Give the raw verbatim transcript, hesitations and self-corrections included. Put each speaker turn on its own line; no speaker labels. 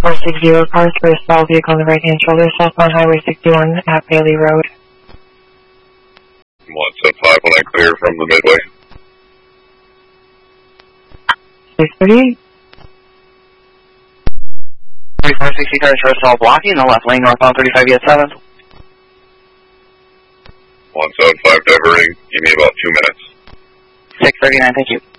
four six zero, cars for a stall vehicle on the right-hand shoulder, southbound Highway sixty-one at Bailey Road.
one seven five, when I clear from the midway.
six thirty-eight.
thirty-four sixty, cars for a stall blocking the left lane, northbound thirty-five E at seven.
one seven five, diverting. Give me about two minutes.
six thirty-nine, thank you.